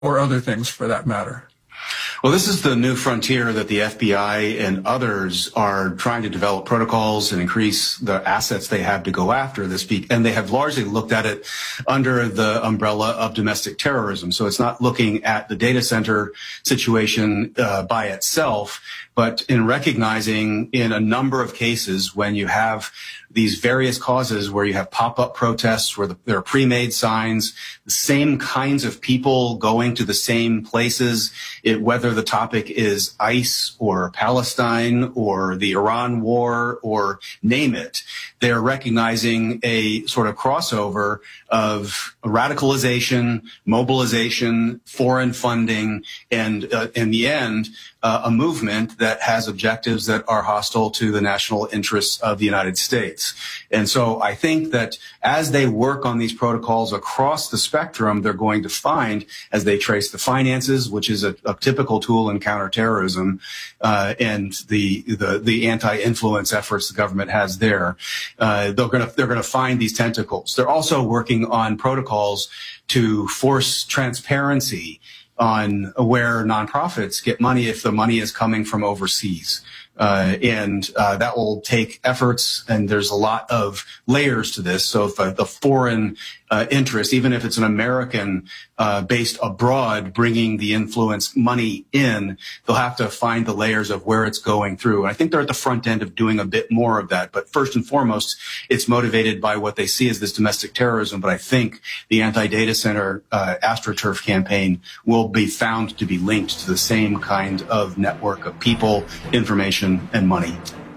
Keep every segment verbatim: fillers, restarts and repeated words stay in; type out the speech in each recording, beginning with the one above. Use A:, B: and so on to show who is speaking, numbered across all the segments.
A: or other things for that matter.
B: Well, this is the new frontier that the F B I and others are trying to develop protocols and increase the assets they have to go after this. And they have largely looked at it under the umbrella of domestic terrorism. So it's not looking at the data center situation uh, by itself, but in recognizing in a number of cases when you have these various causes where you have pop-up protests, where the, there are pre-made signs, the same kinds of people going to the same places, it, whether the topic is ICE or Palestine or the Iran war or name it, they're recognizing a sort of crossover of radicalization, mobilization, foreign funding, and uh, in the end, uh, a movement that has objectives that are hostile to the national interests of the United States. And so I think that as they work on these protocols across the spectrum, they're going to find, as they trace the finances, which is a, a typical tool in counterterrorism, uh, and the, the, the anti-influence efforts the government has there, uh, they're going to, they're going to find these tentacles. They're also working on protocols to force transparency on where nonprofits get money if the money is coming from overseas. Uh, and uh, that will take efforts, and there's a lot of layers to this. So if uh, the foreign uh, interest, even if it's an American uh, based abroad, bringing the influence money in, they'll have to find the layers of where it's going through. And I think they're at the front end of doing a bit more of that. But first and foremost, it's motivated by what they see as this domestic terrorism. But I think the anti-data center uh, AstroTurf campaign will be found to be linked to the same kind of network of people, information, and money.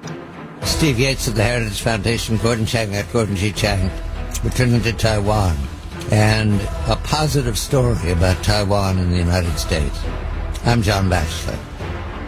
C: Steve Yates of the Heritage Foundation, Gordon Chang at Gordon G. Chang, returning to Taiwan, and a positive story about Taiwan and the United States. I'm John Batchelor.